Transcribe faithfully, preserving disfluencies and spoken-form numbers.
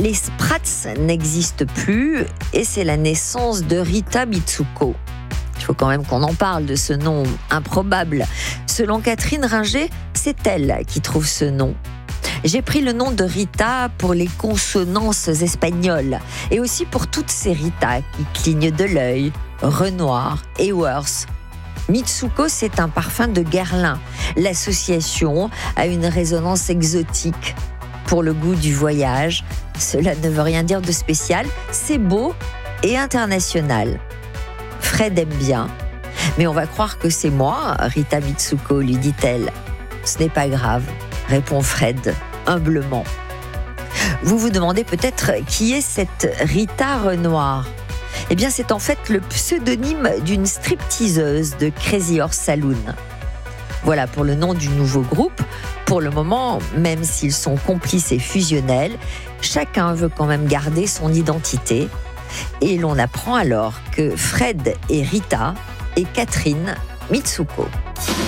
Les Sprats n'existent plus et c'est la naissance de Rita Mitsuko. Il faut quand même qu'on en parle de ce nom improbable. Selon Catherine Ringer, c'est elle qui trouve ce nom. J'ai pris le nom de Rita pour les consonances espagnoles et aussi pour toutes ces Rita qui clignent de l'œil, Renoir et Worth. Mitsuko, c'est un parfum de Guerlain. L'association a une résonance exotique. Pour le goût du voyage, cela ne veut rien dire de spécial, c'est beau et international. Fred aime bien, mais on va croire que c'est moi, Rita Mitsuko, lui dit-elle. Ce n'est pas grave, répond Fred, humblement. Vous vous demandez peut-être qui est cette Rita Renoir. Eh bien, c'est en fait le pseudonyme d'une stripteaseuse de Crazy Horse Saloon. Voilà pour le nom du nouveau groupe. Pour le moment, même s'ils sont complices et fusionnels, chacun veut quand même garder son identité. Et l'on apprend alors que Fred est Rita et Catherine Mitsuko.